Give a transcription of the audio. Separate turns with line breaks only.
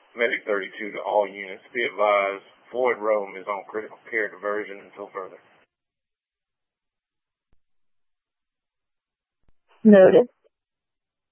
Medic 32 to all units. Be advised, Floyd Rome is on critical care diversion until further.
Noted.